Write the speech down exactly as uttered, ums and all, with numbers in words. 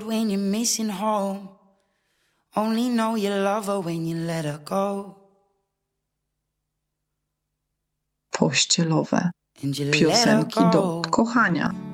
when you're missing home. Only know you love her when you let her go. Pościelowe And you let her piosenki do go. kochania.